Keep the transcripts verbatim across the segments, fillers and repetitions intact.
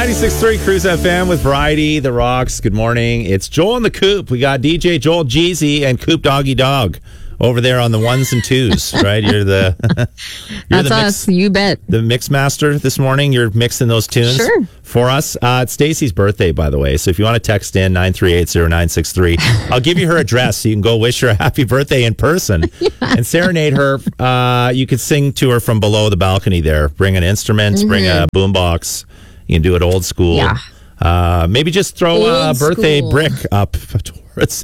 ninety-six point three Cruise F M with Variety, The Rocks. Good morning. It's Joel in the Coop. We got D J Joel Jeezy and Coop Doggy Dog over there on the ones and twos, right? You're the you're That's the mix, us. You bet. The mix master this morning. You're mixing those tunes Sure. for us. Uh, it's Stacy's birthday, by the way. So if you want to text in nine three eight zero nine six three, I'll give you her address so you can go wish her a happy birthday in person Yeah. and serenade her. Uh, you could sing to her from below the balcony there. Bring an instrument, mm-hmm. bring a boombox. You can do it old school. Yeah. Uh, maybe just throw Old a birthday school. brick up towards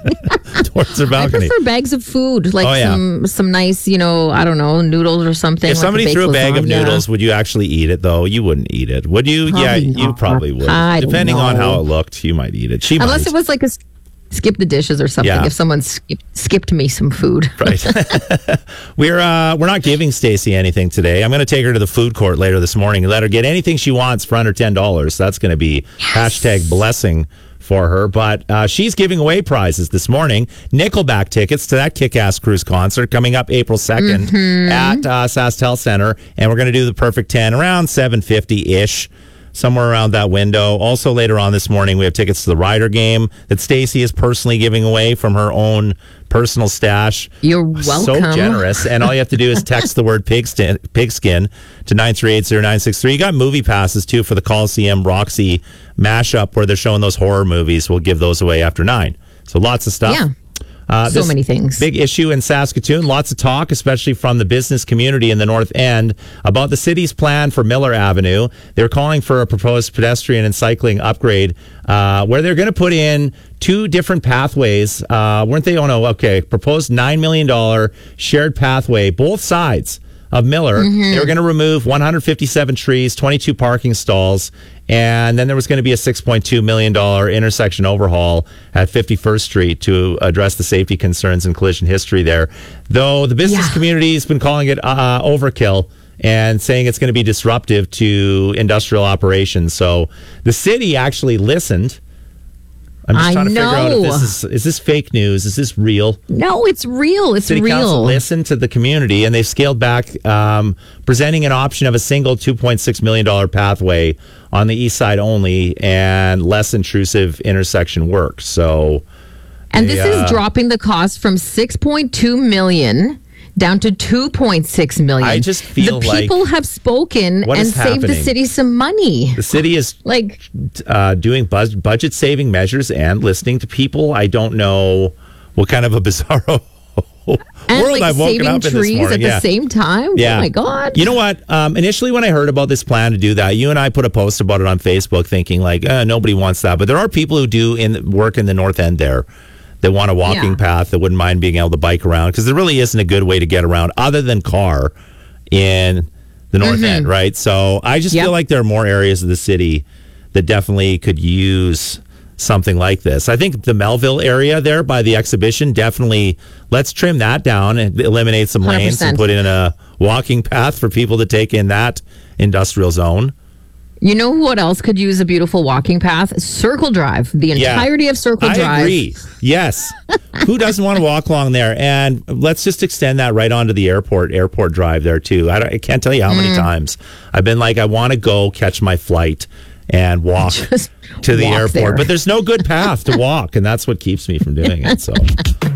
towards her I balcony. prefer bags of food, like Oh, yeah. some some nice, you know, I don't know, noodles or something. If like somebody baked threw a bag of lasagna. noodles, would you actually eat it, though? You wouldn't eat it. Would you? Probably yeah, you not. probably would. I don't Depending on know. how it looked, you might eat it. She Unless might. it was like a s- skip the dishes or something. Yeah. If someone skip, skipped me some food. Right. we're uh, we're not giving Stacy anything today. I'm going to take her to the food court later this morning and let her get anything she wants for under ten dollars. That's going to be Yes. hashtag blessing for her. But uh, she's giving away prizes this morning. Nickelback tickets to that Kick-Ass Cruise concert coming up April second Mm-hmm. at uh, SaskTel Center. And we're going to do the perfect ten around seven fifty-ish. Somewhere around that window. Also, later on this morning, we have tickets to the Rider game that Stacy is personally giving away from her own personal stash. You're welcome. So generous. And all you have to do is text the word pigskin, pigskin to nine three eight zero nine six three. You got movie passes, too, for the Coliseum Roxy mashup where they're showing those horror movies. We'll give those away after nine. So lots of stuff. Yeah. Uh, So this many things. Big issue in Saskatoon. Lots of talk, especially from the business community in the North End, about the city's plan for Miller Avenue. They're calling for a proposed pedestrian and cycling upgrade uh, where they're going to put in two different pathways. Uh, weren't they? Oh, no. Okay. Proposed nine million dollars shared pathway, both sides of Miller. Mm-hmm. They were going to remove one hundred fifty-seven trees, twenty-two parking stalls, and then there was going to be a six point two million dollars intersection overhaul at fifty-first Street to address the safety concerns and collision history there. Though the business Yeah. community has been calling it uh, overkill and saying it's going to be disruptive to industrial operations. So the city actually listened. I'm just I trying to figure out if know. this is, is this fake news? Is this real? No, it's real. It's City Council real. listened to the community and they've scaled back, um, presenting an option of a single two point six million dollars pathway on the east side only and less intrusive intersection work. So, And they, this uh, is dropping the cost from six point two million dollars down to two point six million dollars. I just feel the like- people have spoken What and is saved the happening? city some money. the city is Like, uh, doing bud- budget saving measures and listening to people. I don't know what kind of a bizarro and world like I've woken saving up in this trees morning. at Yeah. the same time. Yeah. Oh my God. You know what? Um, initially, when I heard about this plan to do that, you and I put a post about it on Facebook thinking like, uh, nobody wants that. But there are people who do in work in the North End there that want a walking Yeah. path that wouldn't mind being able to bike around because there really isn't a good way to get around other than car in the North End, right? So I just Yep. feel like there are more areas of the city that definitely could use something like this. I think the Melville area there by the exhibition, definitely let's trim that down and eliminate some one hundred lanes and percent. put in a walking path for people to take in that industrial zone. You know what else could use a beautiful walking path? Circle Drive. The Yeah. entirety of Circle I Drive. agree. Yes. Who doesn't want to walk along there? And let's just extend that right onto the airport, airport drive there too. I, don't, I can't tell you how many Mm. times I've been like, I want to go catch my flight and walk Just to the walk airport, there. but there's no good path to walk, and that's what keeps me from doing it. So.